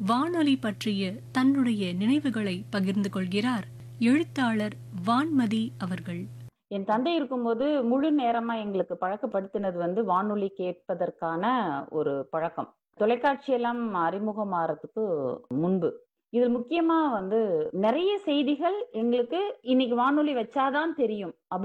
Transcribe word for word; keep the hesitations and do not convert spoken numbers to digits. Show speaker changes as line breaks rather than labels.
வானொலி பற்றிய தன்னுடைய நினைவுகளை பகிர்ந்து கொள்கிறார் எழுத்தாளர் வான்மதி அவர்கள்.
என் தந்தை இருக்கும்போது முழு நேரமா எங்களுக்கு பழக்கப்படுத்தினது வந்து வானொலி கேட்பதற்கான ஒரு பழக்கம். தொலைக்காட்சி எல்லாம் அறிமுகமாறதுக்கு முன்பு. இதில் முக்கியமா வந்து நிறைய செய்திகள் எங்களுக்கு இன்னைக்கு வானொலி வச்சாதான் தெரியும். அப்படி